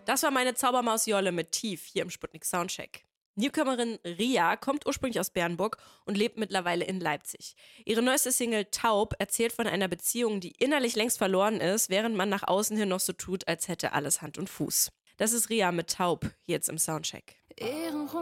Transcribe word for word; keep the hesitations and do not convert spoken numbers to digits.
Das war meine Zaubermaus Jolle mit Tief hier im Sputnik Soundcheck. Newcomerin Ria kommt ursprünglich aus Bernburg und lebt mittlerweile in Leipzig. Ihre neueste Single Taub erzählt von einer Beziehung, die innerlich längst verloren ist, während man nach außen hin noch so tut, als hätte alles Hand und Fuß. Das ist Ria mit Taub, hier jetzt im Soundcheck.